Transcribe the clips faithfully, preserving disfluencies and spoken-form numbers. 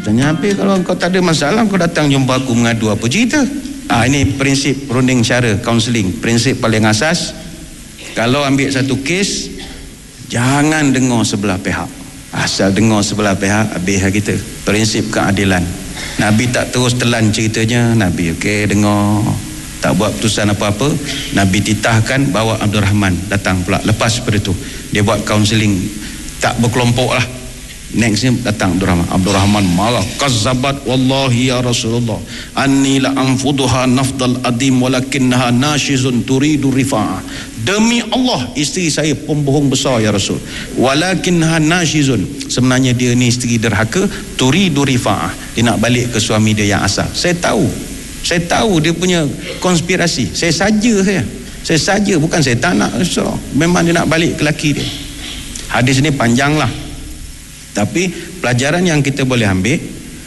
Tanya, habis kalau kau tak ada masalah, kau datang jumpa aku mengadu apa cerita? Ah, ini prinsip runding cara kaunseling. Prinsip paling asas, kalau ambil satu kes, jangan dengar sebelah pihak. Asal dengar sebelah pihak, habis kita. Prinsip keadilan. Nabi tak terus telan ceritanya. Nabi okey dengar, tak buat keputusan apa-apa. Nabi titahkan bawa Abdul Rahman datang pula. Lepas pada tu dia buat kaunseling, tak berkelompok lah. Next ni datang Abdul Rahman. Abdul Rahman marah, kazzabat wallahi ya Rasulullah anni la anfuduha nafdal adim walakinnaha nashizun turidu rifa'ah. Demi Allah, isteri saya pembohong besar ya Rasul, walakinnaha nashizun, sebenarnya dia ni isteri derhaka, turidu rifa'ah, dia nak balik ke suami dia yang asal. Saya tahu, saya tahu dia punya konspirasi. Saya saja saya saya saja bukan saya tak nak Rasul. Memang dia nak balik ke laki dia. Hadis ni panjang lah, tapi pelajaran yang kita boleh ambil,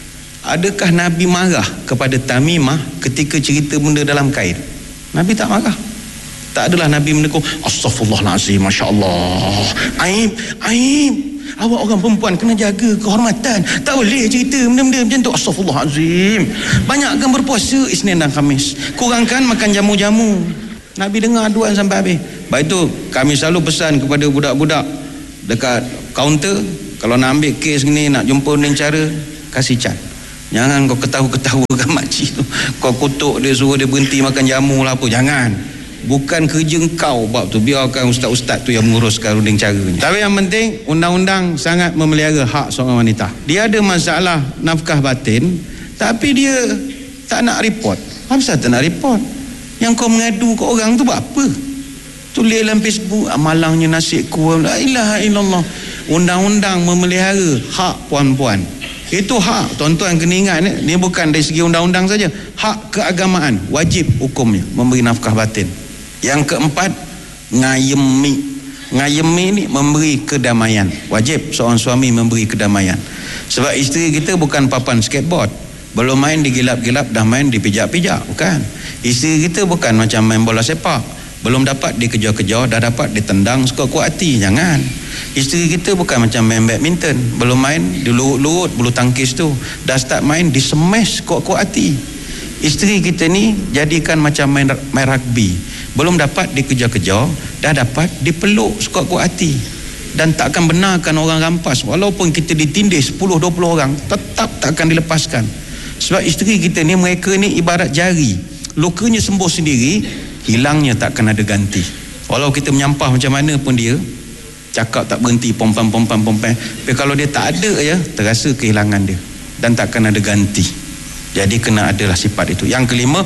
adakah Nabi marah kepada Tamimah ketika cerita benda dalam kain? Nabi tak marah. Tak adalah Nabi menegur, astaghfirullahalazim, masya-Allah, aib, aib, awak orang perempuan kena jaga kehormatan, tak boleh cerita benda-benda macam tu, astaghfirullahalazim. Banyakkan berpuasa Isnin dan Khamis, kurangkan makan jamu-jamu. Nabi dengar aduan sampai habis. Baik tu kami selalu pesan kepada budak-budak dekat kaunter, kalau nak ambil kes ni, nak jumpa dengan cara, kasih cat. Jangan kau ketahu-ketahukan makcik tu, kau kutuk dia, suruh dia berhenti makan jamu lah apa. Jangan. Bukan kerja kau bab tu, biarkan ustaz-ustaz tu yang menguruskan runding cara ni. Tapi yang penting, undang-undang sangat memelihara hak seorang wanita. Dia ada masalah nafkah batin, tapi dia tak nak report. Apa pasal tak nak report? Yang kau mengadu ke orang tu buat apa? Tulis dalam Facebook, malangnya nasibku, la ilaha illallah. Undang-undang memelihara hak puan-puan. Itu hak, tuan-tuan kena ingat, ni bukan dari segi undang-undang saja, hak keagamaan, wajib hukumnya memberi nafkah batin. Yang keempat, ngayemi. Ngayemi ni memberi kedamaian. Wajib seorang suami memberi kedamaian. Sebab isteri kita bukan papan skateboard, belum main digilap-gilap dah main dipijak-pijak, bukan. Isteri kita bukan macam main bola sepak, belum dapat dikejar-kejar dah dapat ditendang sekuat-kuat hati. Jangan. Isteri kita bukan macam main badminton, belum main dilurut-lurut bulu tangkis tu dah start main disemes sekuat-kuat hati. Isteri kita ni jadikan macam main, main rugby, belum dapat dikejar-kejar dah dapat dipeluk sekuat-kuat hati. Dan takkan benarkan orang rampas, walaupun kita ditindih sepuluh dua puluh orang, tetap takkan dilepaskan. Sebab isteri kita ni, mereka ni ibarat jari, lukanya sembuh sendiri, hilangnya takkan ada ganti. Walau kita menyampah macam mana pun dia cakap tak berhenti, pompam pompam pompam, tapi kalau dia tak ada ya, terasa kehilangan dia dan takkan ada ganti. Jadi kena adalah sifat itu. Yang kelima,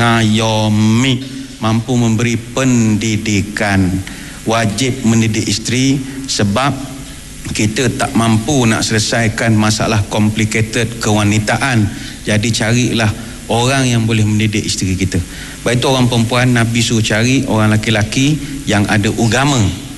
ngayomi, mampu memberi pendidikan. Wajib mendidik isteri, sebab kita tak mampu nak selesaikan masalah complicated kewanitaan. Jadi carilah orang yang boleh mendidik isteri kita. Baik itu orang perempuan, Nabi suruh cari orang laki-laki yang ada agama.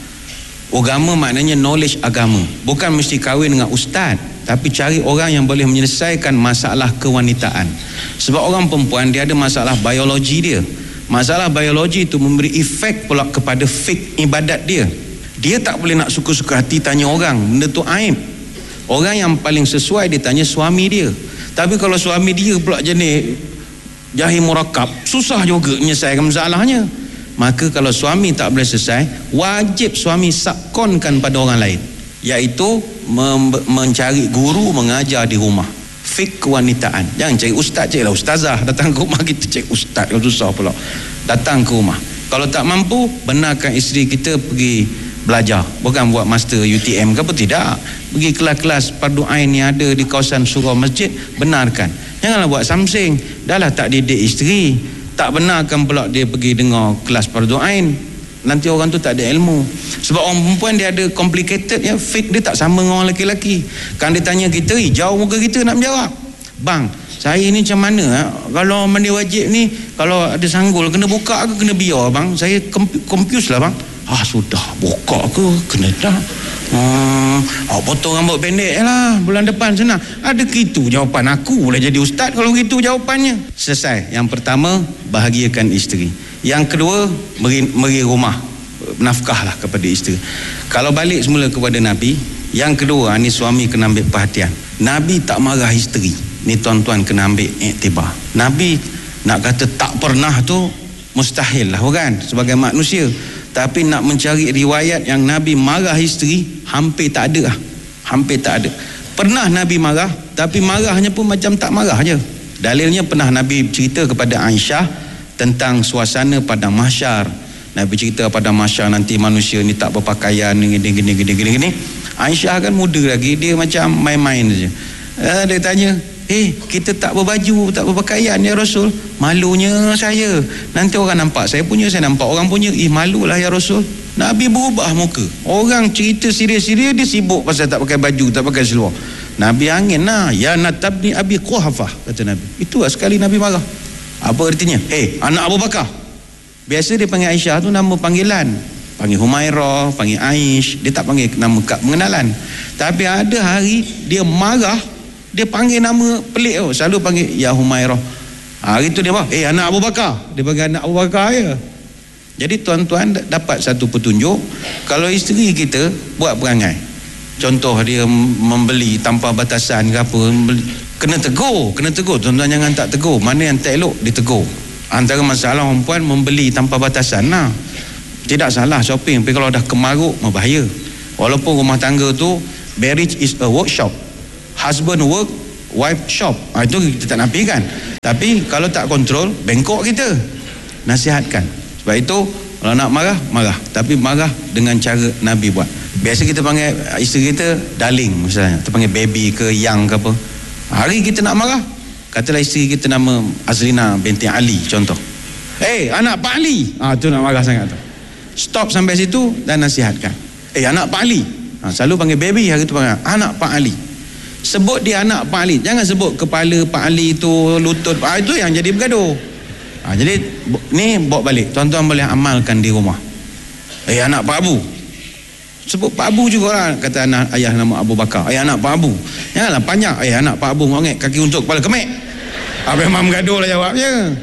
Agama maknanya knowledge agama. Bukan mesti kahwin dengan ustaz, tapi cari orang yang boleh menyelesaikan masalah kewanitaan. Sebab orang perempuan dia ada masalah biologi dia. Masalah biologi itu memberi efek pula kepada fik ibadat dia. Dia tak boleh nak suka-suka hati tanya orang, benda tu aib. Orang yang paling sesuai dia tanya suami dia. Tapi kalau suami dia pula jenis jahil murakab, susah juga menyelesaikan masalahnya. Maka kalau suami tak boleh selesai, wajib suami sakonkan pada orang lain, iaitu mem- mencari guru mengajar di rumah fik kewanitaan. Jangan cari ustaz, carilah ustazah datang ke rumah kita. Cari ustaz kalau susah pula, datang ke rumah. Kalau tak mampu, benarkan isteri kita pergi belajar, bukan buat master U T M ke apa, tidak. Pergi kelas-kelas fardu ain yang ada di kawasan surau masjid, benarkan. Janganlah buat samsing, dah lah tak didik isteri, tak benarkan pula dia pergi dengar kelas fardu ain. Nanti orang tu tak ada ilmu. Sebab orang perempuan dia ada complicated ya, fake dia tak sama dengan orang lelaki. Kan dia tanya kita, jauh muka kita nak menjawab. Bang, saya ni macam mana ha? Kalau mandi wajib ni, kalau ada sanggul kena buka ke kena biar bang? Saya confuse lah bang. Ah sudah, buka ke kena tak? Hmm, oh, potong rambut pendek lah, bulan depan senang. Ada gitu jawapan aku, boleh jadi ustaz kalau gitu jawapannya. Selesai. Yang pertama, bahagiakan isteri. Yang kedua, beri, beri rumah, nafkah lah kepada isteri. Kalau balik semula kepada Nabi, Yang kedua, ni suami kena ambil perhatian. Nabi tak marah isteri. Ni tuan-tuan kena ambil iktibar. Nabi nak kata tak pernah tu mustahil lah kan, sebagai manusia. Tapi nak mencari riwayat yang Nabi marah isteri, hampir tak ada lah. Hampir tak ada. Pernah Nabi marah, tapi marahnya pun macam tak marah je. Dalilnya pernah Nabi cerita kepada Aisyah tentang suasana pada mahsyar. Nabi cerita pada mahsyar nanti manusia ni tak berpakaian gini gini gini gini gini. Aisyah kan muda lagi, dia macam main-main saja. Eh, dia tanya, "Eh, kita tak berbaju, tak berpakaian ya Rasul." "Malunya saya. Nanti orang nampak saya punya, saya nampak orang punya." "Ih, malulah ya Rasul." Nabi berubah muka. Orang cerita serius-serius, dia sibuk pasal tak pakai baju, tak pakai seluar. Nabi angin lah. "Ya natabni Abi Quhafah," kata Nabi. Itulah sekali Nabi marah. Apa artinya? "Eh, anak Abu Bakar." Biasa dia panggil Aisyah tu nama panggilan. Panggil Humairah, panggil Aish. Dia tak panggil nama kad pengenalan. Tapi ada hari dia marah, dia panggil nama pelik tu. Selalu panggil ya Humairah. Hari tu dia apa? "Eh, anak Abu Bakar." Dia panggil anak Abu Bakar ya. Jadi tuan-tuan dapat satu petunjuk, kalau isteri kita buat perangai, contoh dia membeli tanpa batasan ke apa, kena tegur, kena tegur. Tuan-tuan jangan tak tegur. Mana yang tak elok ditegur. Antara masalah perempuan membeli tanpa batasan lah. Tidak salah shopping, tapi kalau dah kemaruk bahaya. Walaupun rumah tangga tu marriage is a workshop, husband work, wife shop, ha, itu kita tak nafikan. Tapi kalau tak kontrol, bengkok kita. Nasihatkan. Sebab itu kalau nak marah, marah, tapi marah dengan cara Nabi buat. Biasa kita panggil isteri kita darling misalnya, kita panggil baby ke yang ke apa. Hari kita nak marah, katalah isteri kita nama Azrina binti Ali contoh. "Eh, anak Pak Ali." Ah, tu nak marah sangat tu. Stop sampai situ dan nasihatkan. "Eh, anak Pak Ali." Ha, selalu panggil baby, hari tu panggil anak Pak Ali. Sebut dia anak Pak Ali, jangan sebut kepala Pak Ali tu, lutut. Ah, itu yang jadi bergaduh. Ha, jadi ni bawa balik, tuan-tuan boleh amalkan di rumah. "Eh, anak Pak Abu." Sebut Pak Abu jugalah, kata anak ayah nama Abu Bakar. "Eh, anak Pak Abu." Janganlah panjang. "Eh, anak Pak Abu ngongek kaki untuk kepala kemek." Apa memang bergaduh lah jawabnya.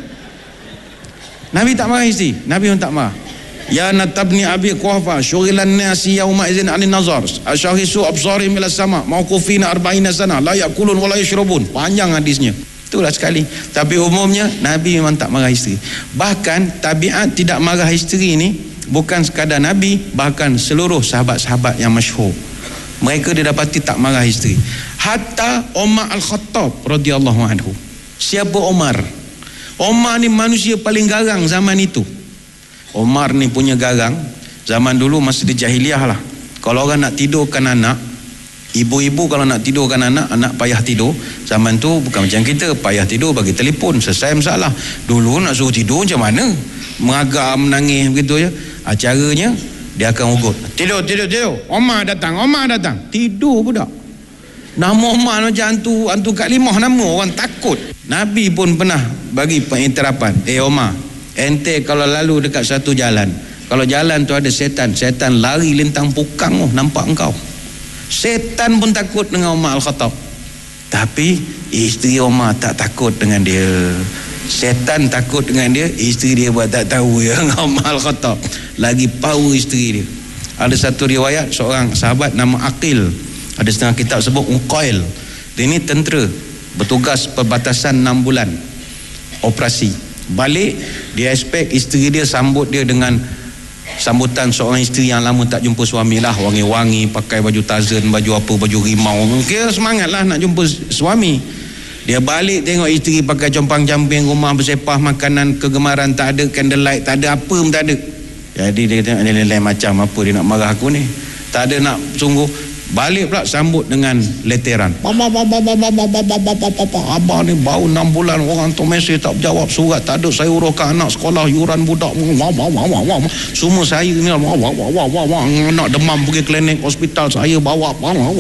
Nabi tak marah isteri, Nabi pun tak marah. "Ya natabni Abi Quhafah syughilan nasi yauma idzin 'anil nazar ashahisu absarihim ila sama mauqufina arba'ina sana la yakulun wa la yashrabun." Panjang hadisnya. Itulah sekali. Tapi umumnya Nabi memang tak marah isteri. Bahkan tabiat tidak marah isteri ni bukan sekadar Nabi, bahkan seluruh sahabat-sahabat yang masyhur, mereka didapati tak marah isteri. Hatta Umar Al-Khattab radhiyallahu anhu. Siapa Umar? Umar ni manusia paling garang zaman itu. Umar ni punya garang zaman dulu masa di jahiliah lah. Kalau orang nak tidurkan anak, ibu-ibu kalau nak tidurkan anak, anak payah tidur. Zaman tu bukan macam kita, payah tidur bagi telefon, selesai masalah. Dulu nak suruh tidur macam mana? Meragam, menangis begitu je. Acaranya dia akan ugut. "Tidur, tidur, tidur. Omar datang, Omar datang." Tidur budak. Nama Omar macam hantu, hantu kat limah nama, orang takut. Nabi pun pernah bagi penginterapan. "Eh Omar, ente kalau lalu dekat satu jalan, kalau jalan tu ada setan, setan lari lintang pukang oh, nampak engkau." Setan pun takut dengan Umar Al-Khattab. Tapi isteri Umar tak takut dengan dia. Setan takut dengan dia, isteri dia buat tak tahu ya dengan Umar Al-Khattab. Lagi power isteri dia. Ada satu riwayat seorang sahabat nama Aqil, ada setengah kitab sebut Uqail. Dia ni tentera, bertugas perbatasan enam bulan operasi. Balik, dia expect isteri dia sambut dia dengan sambutan seorang isteri yang lama tak jumpa suami lah, wangi-wangi, pakai baju tarzan, baju apa, baju rimau. Mungkin semangat lah nak jumpa suami. Dia balik tengok isteri pakai compang-camping, rumah bersepah, makanan kegemaran tak ada, candlelight tak ada, apa pun tak ada. Jadi dia tengok nilai macam apa dia nak marah aku ni, tak ada nak sungguh. Balik pula sambut dengan leteran. "Abang ni baru enam bulan, orang tu mesej tak jawab, surat tak ada, saya uruskan anak sekolah, yuran budak, semua saya ni anak demam pergi klinik hospital, saya bawa."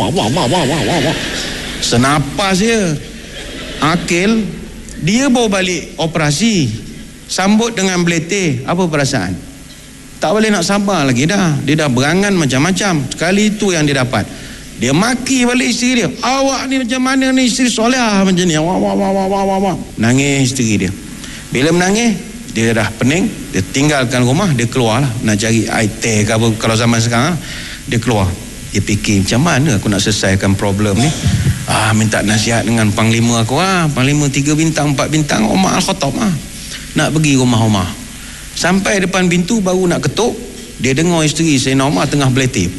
Senapas je. Akil dia bawa balik operasi, sambut dengan beletih. Apa perasaan? Tak boleh nak sabar lagi dah. Dia dah berangan macam-macam. Sekali itu yang dia dapat. Dia maki balik isteri dia. "Awak ni macam mana ni, isteri soleh macam ni." Wah, wah, wah, wah, wah, wah. Nangis isteri dia. Bila menangis, dia dah pening, dia tinggalkan rumah, dia keluar lah nak cari air teh ke apa, kalau zaman sekarang dia keluar. Dia fikir macam mana aku nak selesaikan problem ni. Ah, minta nasihat dengan panglima aku. Ah, panglima tiga bintang, empat bintang, Umar Al-Khattab ah. Nak pergi rumah Umar. Sampai depan pintu baru nak ketuk, dia dengar isteri Sayyidina Umar tengah berletih.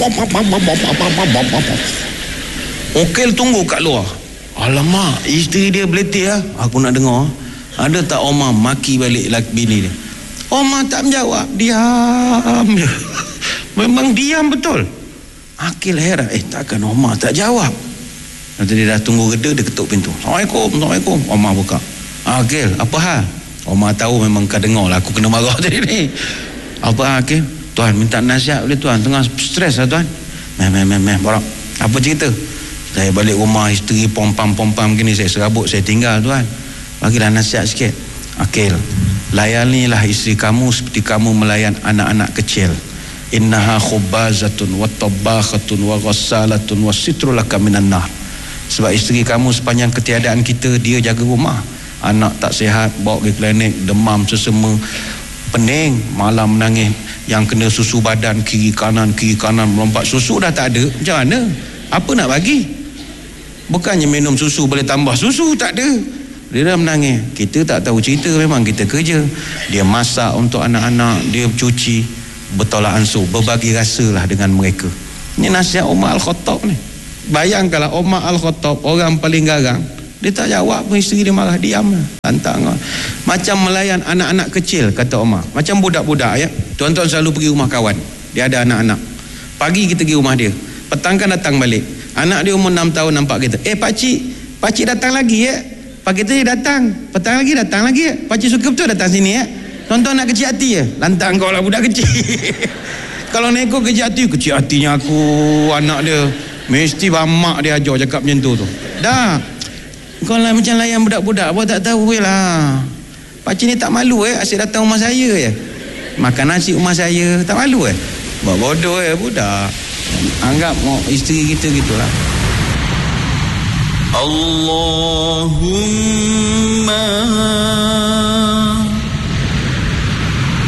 Okil tunggu kat luar. Alamak, isteri dia berletih ah. Aku nak dengar. Ada tak Umar maki balik laki bini dia? Umar tak menjawab, diam je. Memang diam betul. Akil heran, eh takkan Umar tak jawab. Nanti dia dah tunggu reda, dia ketuk pintu. Assalamualaikum, Assalamualaikum. Umar buka. Akil, apa hal? Umar tahu memang kau dengar lah aku kena marah tadi ni. Apa hal Akil? Tuan minta nasihat oleh tuan, tengah stres lah tuan. Meh meh meh meh borak. Apa cerita? Saya balik rumah, isteri pom-pam-pom-pam gini, saya serabut, saya tinggal tuan. Bagilah nasihat sikit. Akil, layanilah isteri kamu seperti kamu melayan anak-anak kecil. Innaha khubazatun wa tabakhatun wa ghassalatun wa sitrulaka minan nar. Sebab isteri kamu sepanjang ketiadaan kita, dia jaga rumah. Anak tak sihat, bawa pergi klinik, demam sesama, pening, malam menangis, yang kena susu badan kiri kanan kiri kanan melompat, susu dah tak ada, macam mana? Apa nak bagi? Bukannya minum susu boleh tambah susu, tak ada. Dia dah menangis. Kita tak tahu cerita, memang kita kerja. Dia masak untuk anak-anak, dia cuci, bertolak ansur, berbagi rasalah dengan mereka. Ini nasihat Umar Al-Khattab ni. Bayangkanlah Umar Al-Khattab, orang paling garang, dia tak jawab pun, isteri dia marah, diam lah, lantang lah. Macam melayan anak-anak kecil, kata Umar. Macam budak-budak ya. Tuan-tuan selalu pergi rumah kawan, dia ada anak-anak. Pagi kita pergi rumah dia, petang kan datang balik. Anak dia umur enam tahun nampak kita, eh pakcik, pakcik datang lagi ya. Pagi tu dia datang, petang lagi datang lagi ya. Pakcik suka betul datang sini ya. Tuan-tuan nak kecil hati ya. Lantang kau lah budak kecil. Kalau neko kecil hati, kecil hatinya aku, anak dia. Mesti bamak dia ajar cakap macam tu tu. Dah. Kau lah macam layan budak-budak, apa tak tahu lah. Pakcik ni tak malu eh, asyik datang rumah saya ya. Makan nasi rumah saya, tak malu eh. Buat bodoh eh budak. Anggap mau isteri kita gitulah. Allahumma